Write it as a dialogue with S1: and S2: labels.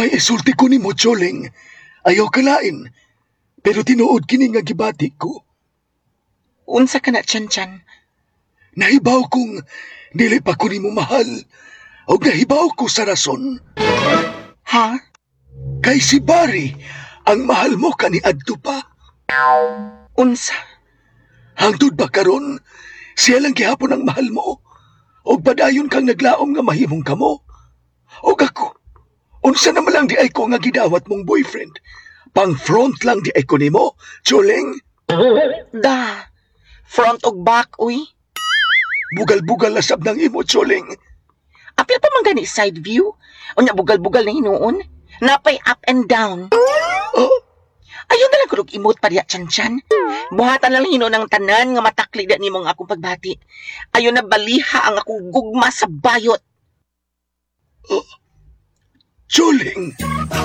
S1: May isulti ko ni mo, Choling. Ayaw kalain. Pero tinuod kini nga gibati ko.
S2: Unsa ka na, Chan-Chan?
S1: Nahibaw kong dili pa ko ni mo mahal. O nahibaw ko sa rason.
S2: Ha?
S1: Kay si Barry, ang mahal mo kaniadto pa.
S2: Unsa?
S1: Hangtod ba karon, siya lang gihapon ang mahal mo. O padayon kang naglaom nga mahimong kamo. O ako, unsa naman lang di ay ko nga gidawat mong boyfriend. Pang front lang di ay ko nimo, Choling.
S2: Da. Front og back, uy.
S1: Bugal-bugal na sab ng imo, Choling.
S2: Apil pa man gani side view. Unya bugal-bugal na hinuon. Napay up and down.
S1: Oh,
S2: Ayun na lang kulog imot pa diya, Chan-Chan. Buhatan na lang hinuon ang tanan nga matakli da nimo nga akong pagbati. Ayun na baliha ang akong gugma sa bayot.
S1: Choling.